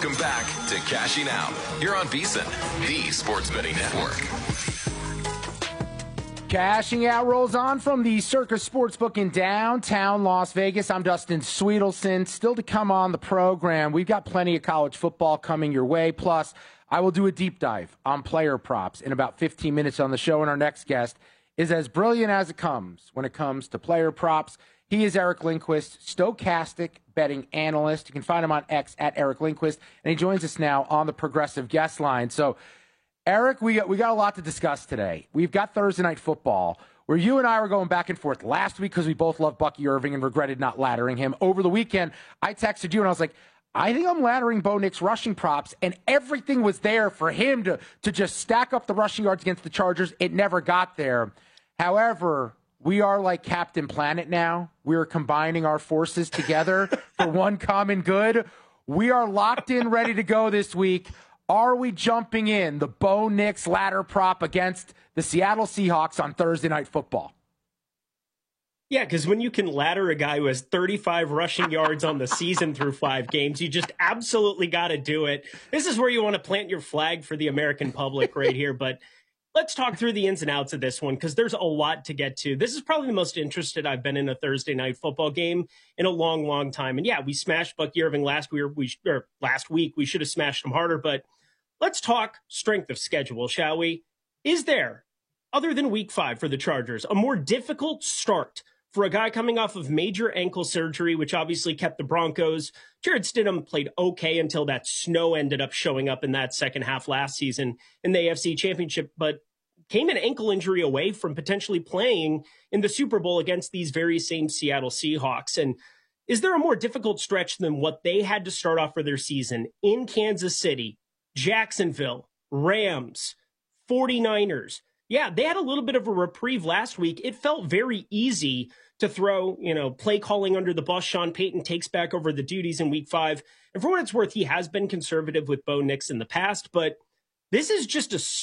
Welcome back to Cashing Out. You're on VSiN, the Sports Betting Network. Cashing Out rolls on from the Circus Sportsbook in downtown Las Vegas. I'm Dustin Sweetelson. Still to come on the program, we've got plenty of college football coming your way. Plus, I will do a deep dive on player props in about 15 minutes on the show. And our next guest is as brilliant as it comes when it comes to player props. He is Eric Lindquist, stochastic betting analyst. You can find him on X at Eric Lindquist. And he joins us now on the Progressive guest line. So, Eric, we got a lot to discuss today. We've got Thursday Night Football, where you and I were going back and forth last week because we both love Bucky Irving and regretted not laddering him. Over the weekend, I texted you and I was like, I think I'm laddering Bo Nix rushing props, and everything was there for him to just stack up the rushing yards against the Chargers. It never got there. However, we are like Captain Planet now. We are combining our forces together for one common good. We are locked in, ready to go this week. Are we jumping in the Bo Nix ladder prop against the Seattle Seahawks on Thursday Night Football? Yeah, because when you can ladder a guy who has 35 rushing yards on the season through 5 games, you just absolutely got to do it. This is where you want to plant your flag for the American public right here. But let's talk through the ins and outs of this one, because there's a lot to get to. This is probably the most interested I've been in a Thursday Night Football game in a long, long time. And yeah, we smashed Bucky Irving last week. We should have smashed him harder, but let's talk strength of schedule, shall we? Is there, other than week 5 for the Chargers, a more difficult start for a guy coming off of major ankle surgery, which obviously kept the Broncos? Jarrett Stidham played okay until that snow ended up showing up in that second half last season in the AFC Championship, but came an ankle injury away from potentially playing in the Super Bowl against these very same Seattle Seahawks. And is there a more difficult stretch than what they had to start off for their season in Kansas City, Jacksonville, Rams, 49ers? Yeah, they had a little bit of a reprieve last week. It felt very easy to throw, play calling under the bus. Sean Payton takes back over the duties in week 5. And for what it's worth, he has been conservative with Bo Nix in the past, but this is just a